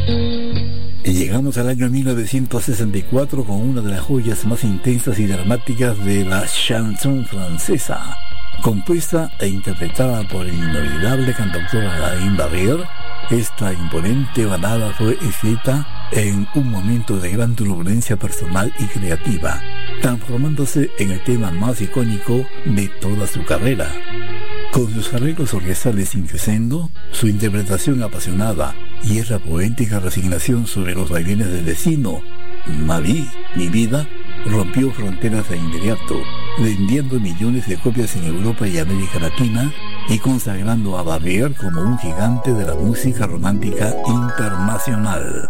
Llegamos al año 1964 con una de las joyas más intensas y dramáticas de la chanson francesa. Compuesta e interpretada por el inolvidable cantautor Alain Barrière, esta imponente balada fue escrita en un momento de gran turbulencia personal y creativa, transformándose en el tema más icónico de toda su carrera. Con sus arreglos orquestales increscendo, su interpretación apasionada y esa poética resignación sobre los vaivenes del destino, Ma vie, mi vida, rompió fronteras de inmediato, vendiendo millones de copias en Europa y América Latina y consagrando a Barrière como un gigante de la música romántica internacional.